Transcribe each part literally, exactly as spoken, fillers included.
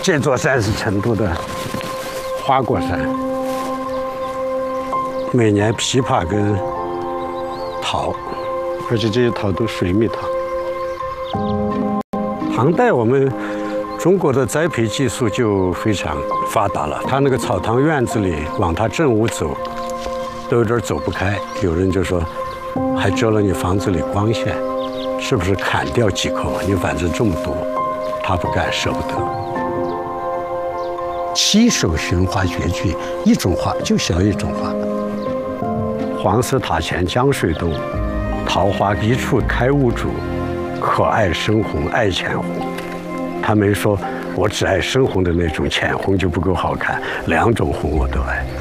这座山是成都的花果山，每年枇杷跟桃，而且这些桃都水蜜桃。唐代我们中国的栽培技术就非常发达了，他那个草堂院子里往他正屋走，都有点走不开。有人就说，还遮了你房子里光线，是不是砍掉几口？你反正这么多，他不干，舍不得。七首寻花绝句，一种花就选一种花。黄寺塔前江水东，桃花一处开无主，可爱深红爱浅红。他没说我只爱深红的那种，浅红就不够好看，两种红我都爱。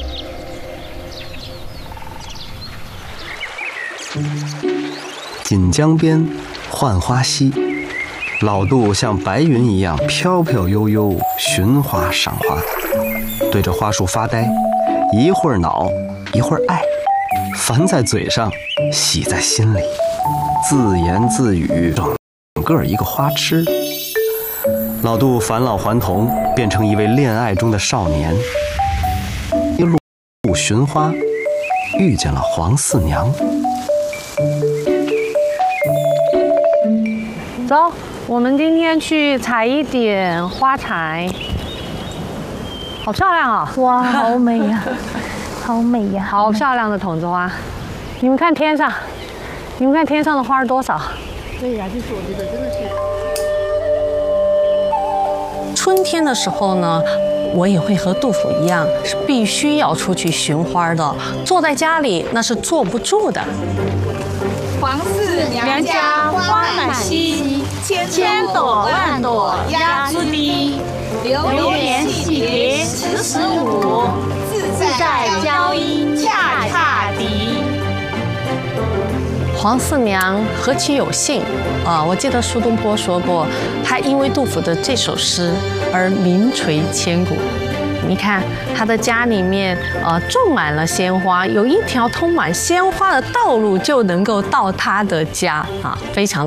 锦江边，浣花溪，老杜像白云一样飘飘悠悠寻花赏花，对着花树发呆，一会儿恼，一会儿爱，烦在嘴上，喜在心里，自言自语，整个一个花痴。老杜返老还童，变成一位恋爱中的少年，一路寻花，遇见了黄四娘。 走，我们今天去采一点花材，好漂亮啊！ 哇，好美呀、啊，好美呀、啊， 好漂亮的筒子花。你们看天上，你们看天上的花儿多少？ 对呀、啊，就是我觉得真的是。 春天的时候呢，我也会和杜甫一样，是必须要出去寻花的。坐在家里那是坐不住的。 黄四娘家花满蹊，千朵万朵压枝低。流年戏蝶时时舞，自在娇莺恰恰啼。 黄四娘何其有幸啊！我记得苏东坡说过，他因为杜甫的这首诗而名垂千古。你看他的家里面，呃，种满了鲜花，有一条通满鲜花的道路就能够到他的家啊，非常。